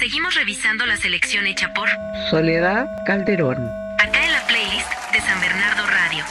Seguimos revisando la selección hecha por Soledad Calderón. Acá en la playlist de San Bernardo Radio.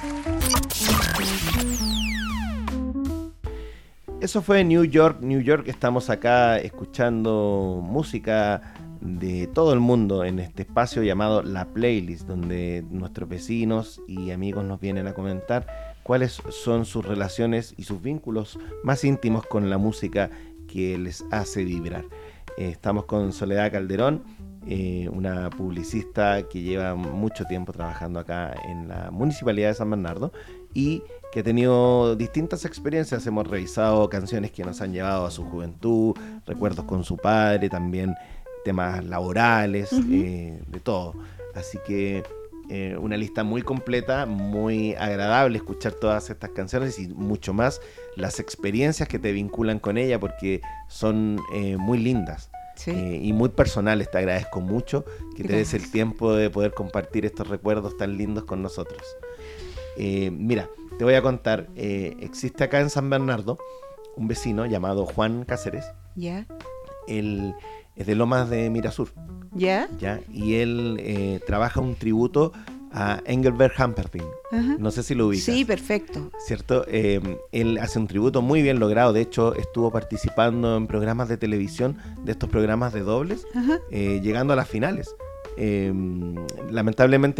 Eso fue New York, New York. Estamos acá escuchando música de todo el mundo en este espacio llamado La Playlist, donde nuestros vecinos y amigos nos vienen a comentar cuáles son sus relaciones y sus vínculos más íntimos con la música que les hace vibrar. Estamos con Soledad Calderón, una publicista que lleva mucho tiempo trabajando acá en la Municipalidad de San Bernardo y que ha tenido distintas experiencias. Hemos revisado canciones que nos han llevado a su juventud, recuerdos con su padre, también temas laborales, de todo. Así que una lista muy completa, muy agradable escuchar todas estas canciones y mucho más las experiencias que te vinculan con ella, porque son muy lindas. Sí. Y muy personales. Te agradezco mucho que te des el tiempo de poder compartir estos recuerdos tan lindos con nosotros. Mira, te voy a contar, existe acá en San Bernardo un vecino llamado Juan Cáceres. ¿Ya? Él es de Lomas de Mirasur. ¿Ya? ¿Ya? Y él trabaja un tributo a Engelbert Humperdinck. Ajá. No sé si lo ubicas. Sí, perfecto. ¿Cierto? Él hace un tributo muy bien logrado. De hecho, estuvo participando en programas de televisión, de estos programas de dobles, llegando a las finales. Lamentablemente